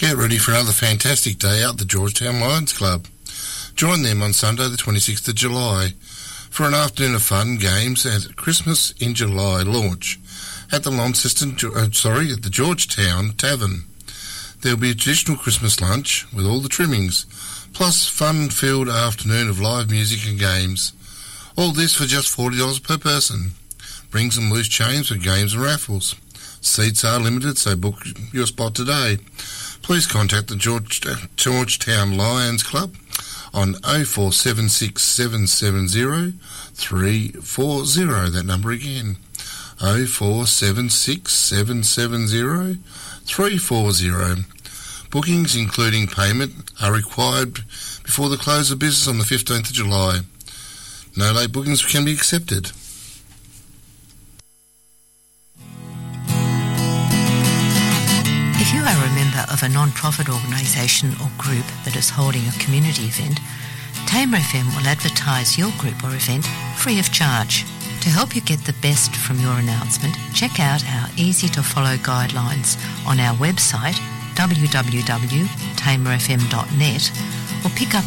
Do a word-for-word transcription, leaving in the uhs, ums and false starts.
Get ready for another fantastic day out at the Georgetown Lions Club. Join them on Sunday the twenty-sixth of July for an afternoon of fun, games and Christmas in July launch at the Launceston, uh, sorry, at the Georgetown Tavern. There will be a traditional Christmas lunch with all the trimmings, plus fun-filled afternoon of live music and games. All this for just forty dollars per person. Bring some loose change for games and raffles. Seats are limited, so book your spot today. Please contact the George, Georgetown Lions Club on oh four seven six, seven seven zero, three four zero. That number again, oh four seven six, seven seven zero, three four zero. Bookings, including payment, are required before the close of business on the fifteenth of July. No late bookings can be accepted. If you are a member of a non-profit organisation or group that is holding a community event, Tamer F M will advertise your group or event free of charge. To help you get the best from your announcement, check out our easy-to-follow guidelines on our website w w w dot tamer f m dot net or pick up